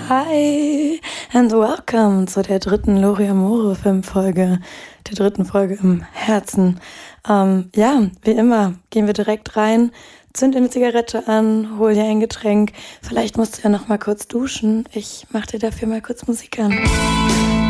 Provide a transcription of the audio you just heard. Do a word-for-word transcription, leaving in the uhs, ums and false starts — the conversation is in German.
Hi and welcome zu der dritten Lori Amore Filmfolge, der dritten Folge im Herzen. Ähm, ja, wie immer gehen wir direkt rein, zünd eine Zigarette an, hol dir ein Getränk. Vielleicht musst du ja noch mal kurz duschen. Ich mach dir dafür mal kurz Musik an.